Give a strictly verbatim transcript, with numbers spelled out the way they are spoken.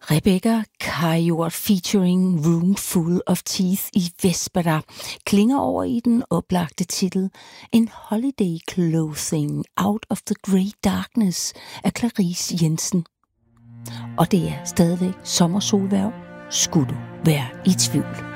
Rebecca Kajor featuring Room Full of Teeth i Vespera klinger over i den oplagte titel En Holiday Clothing Out of the Great Darkness af Clarice Jensen. Og det er stadigvæk sommersolværv, skulle du være i tvivl.